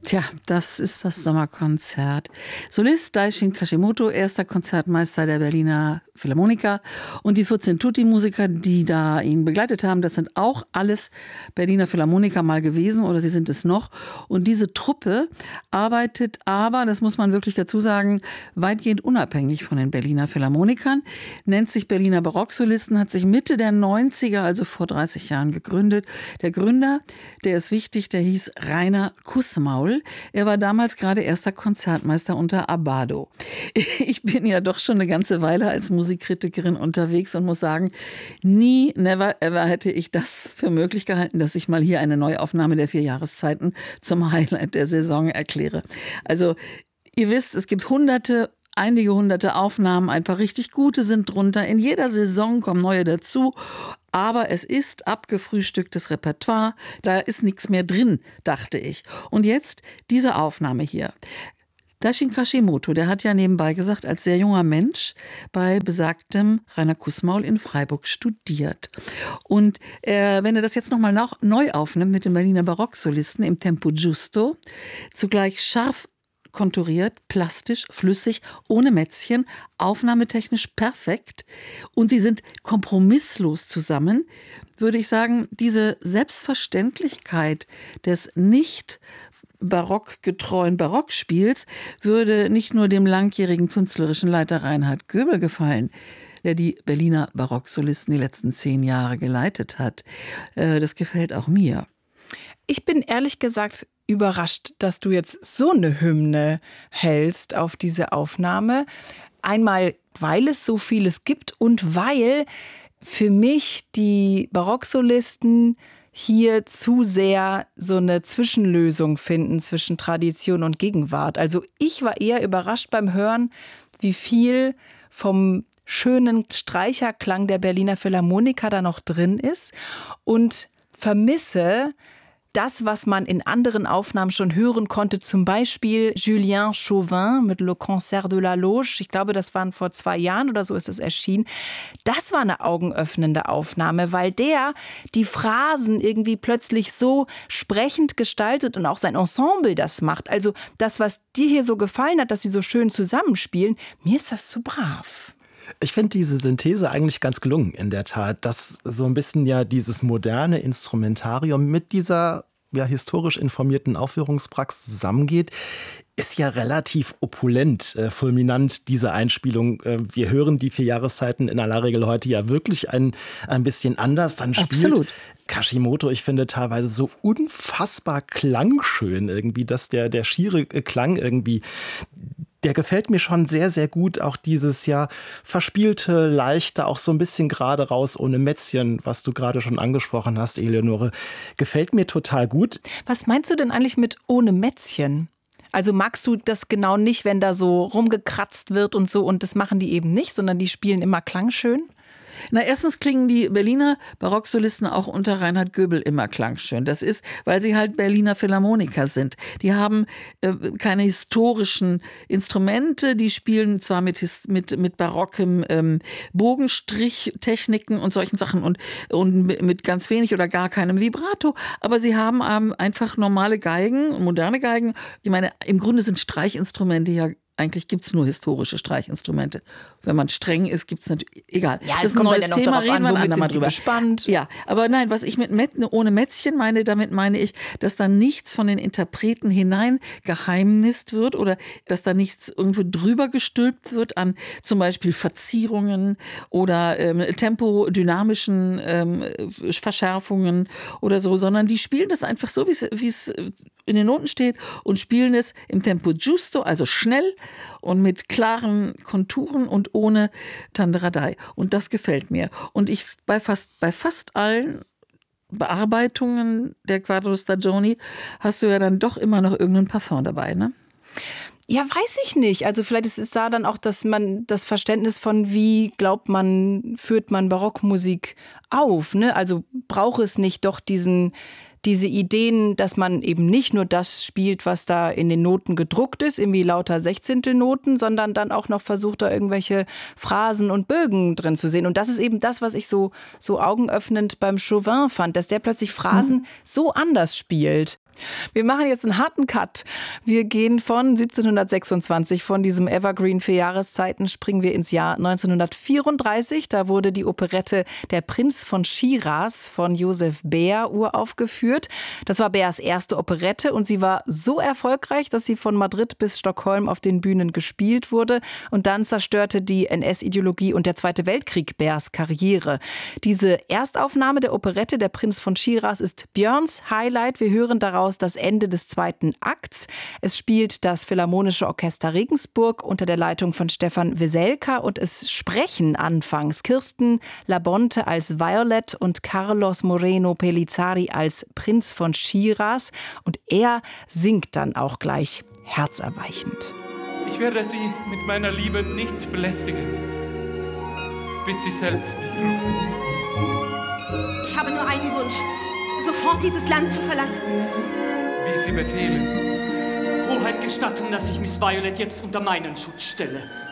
Tja, das ist das Sommerkonzert. Solist Daishin Kashimoto, erster Konzertmeister der Berliner Philharmoniker, und die 14 Tutti-Musiker, die da ihn begleitet haben, das sind auch alles Berliner Philharmoniker mal gewesen oder sie sind es noch. Und diese Truppe arbeitet aber, das muss man wirklich dazu sagen, weitgehend unabhängig von den Berliner Philharmonikern, nennt sich Berliner Barocksolisten, hat sich Mitte der 90er, also vor 30 Jahren gegründet. Der Gründer, der ist wichtig, der hieß Rainer Kussmaul. Er war damals gerade erster Konzertmeister unter Abbado. Ich bin ja doch schon eine ganze Weile als Musikkritikerin unterwegs und muss sagen, nie, never, ever hätte ich das für möglich gehalten, dass ich mal hier eine Neuaufnahme der 4 Jahreszeiten zum Highlight der Saison erkläre. Also, ihr wisst, es gibt einige hunderte Aufnahmen, ein paar richtig gute sind drunter. In jeder Saison kommen neue dazu. Aber es ist abgefrühstücktes Repertoire. Da ist nichts mehr drin, dachte ich. Und jetzt diese Aufnahme hier. Daishin Kashimoto, der hat ja nebenbei gesagt, als sehr junger Mensch bei besagtem Rainer Kussmaul in Freiburg studiert. Und wenn er das jetzt nochmal neu aufnimmt mit den Berliner Barocksolisten im Tempo Giusto, zugleich scharf konturiert, plastisch, flüssig, ohne Mätzchen, aufnahmetechnisch perfekt, und sie sind kompromisslos zusammen, würde ich sagen, diese Selbstverständlichkeit des nicht barockgetreuen Barockspiels würde nicht nur dem langjährigen künstlerischen Leiter Reinhard Göbel gefallen, der die Berliner Barocksolisten die letzten 10 Jahre geleitet hat. Das gefällt auch mir. Ich bin ehrlich gesagt überrascht, dass du jetzt so eine Hymne hältst auf diese Aufnahme. Einmal, weil es so vieles gibt und weil für mich die Barocksolisten hier zu sehr so eine Zwischenlösung finden zwischen Tradition und Gegenwart. Also ich war eher überrascht beim Hören, wie viel vom schönen Streicherklang der Berliner Philharmoniker da noch drin ist, und vermisse das, was man in anderen Aufnahmen schon hören konnte, zum Beispiel Julien Chauvin mit Le Concert de la Loge. Ich glaube, das waren vor 2 Jahren oder so ist es erschienen. Das war eine augenöffnende Aufnahme, weil der die Phrasen irgendwie plötzlich so sprechend gestaltet und auch sein Ensemble das macht. Also das, was dir hier so gefallen hat, dass sie so schön zusammenspielen, mir ist das zu brav. Ich finde diese Synthese eigentlich ganz gelungen, in der Tat, dass so ein bisschen ja dieses moderne Instrumentarium mit dieser historisch informierten Aufführungspraxis zusammengeht. Ist ja relativ opulent, fulminant, diese Einspielung. Wir hören die 4 Jahreszeiten in aller Regel heute ja wirklich ein bisschen anders. Dann spielt Absolut. Kashimoto, ich finde, teilweise so unfassbar klangschön irgendwie, dass der schiere Klang irgendwie, der gefällt mir schon sehr, sehr gut. Auch dieses verspielte, leichte, auch so ein bisschen gerade raus, ohne Mätzchen, was du gerade schon angesprochen hast, Eleonore, gefällt mir total gut. Was meinst du denn eigentlich mit ohne Mätzchen? Also magst du das genau nicht, wenn da so rumgekratzt wird und so, und das machen die eben nicht, sondern die spielen immer klangschön? Na, erstens klingen die Berliner Barocksolisten auch unter Reinhard Göbel immer klangschön. Das ist, weil sie halt Berliner Philharmoniker sind. Die haben keine historischen Instrumente, die spielen zwar mit barockem Bogenstrichtechniken und solchen Sachen und mit ganz wenig oder gar keinem Vibrato, aber sie haben einfach normale Geigen, moderne Geigen. Ich meine, im Grunde sind Streichinstrumente ja, eigentlich gibt es nur historische Streichinstrumente. Wenn man streng ist, gibt es natürlich, egal. Ja, das ist ein neues Thema, reden wir ein andermal drüber. Gespannt. Ja, aber nein, was ich mit ohne Mätzchen meine, damit meine ich, dass da nichts von den Interpreten hinein geheimnisst wird oder dass da nichts irgendwo drüber gestülpt wird an zum Beispiel Verzierungen oder tempodynamischen Verschärfungen oder so, sondern die spielen das einfach so, wie es in den Noten steht, und spielen es im Tempo Giusto, also schnell und mit klaren Konturen und ohne Tanderadei. Und das gefällt mir. Und ich bei fast allen Bearbeitungen der Quattro Stagioni hast du ja dann doch immer noch irgendein Parfum dabei, ne? Ja, weiß ich nicht. Also vielleicht ist es da dann auch, dass man das Verständnis von wie glaubt man, führt man Barockmusik auf, ne? Also braucht es nicht doch diese Ideen, dass man eben nicht nur das spielt, was da in den Noten gedruckt ist, irgendwie lauter Sechzehntelnoten, sondern dann auch noch versucht, da irgendwelche Phrasen und Bögen drin zu sehen. Und das ist eben das, was ich so augenöffnend beim Chauvin fand, dass der plötzlich Phrasen so anders spielt. Wir machen jetzt einen harten Cut. Wir gehen von 1726, von diesem Evergreen für Jahreszeiten, springen wir ins Jahr 1934. Da wurde die Operette Der Prinz von Schiras von Josef Behr uraufgeführt. Das war Behrs erste Operette und sie war so erfolgreich, dass sie von Madrid bis Stockholm auf den Bühnen gespielt wurde. Und dann zerstörte die NS-Ideologie und der Zweite Weltkrieg Behrs Karriere. Diese Erstaufnahme der Operette Der Prinz von Schiras ist Björns Highlight. Wir hören daraus das Ende des zweiten Akts. Es spielt das Philharmonische Orchester Regensburg unter der Leitung von Stefan Weselka und es sprechen anfangs Kirsten Labonte als Violet und Carlos Moreno Pellizzari als Prinz von Schiras und er singt dann auch gleich herzerweichend. Ich werde Sie mit meiner Liebe nicht belästigen, bis Sie selbst mich rufen. Ich habe nur einen Wunsch, sofort dieses Land zu verlassen. Wie Sie befehlen. Hoheit, gestatten, dass ich Miss Violet jetzt unter meinen Schutz stelle.